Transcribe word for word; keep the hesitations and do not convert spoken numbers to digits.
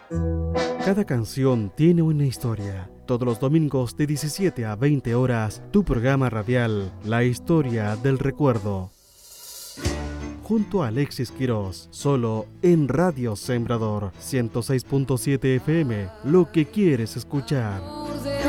Cada canción tiene una historia. Todos los domingos de diecisiete a veinte horas, tu programa radial, La Historia del Recuerdo. Junto a Alexis Quirós, solo en Radio Sembrador, ciento seis punto siete F M, lo que quieres escuchar.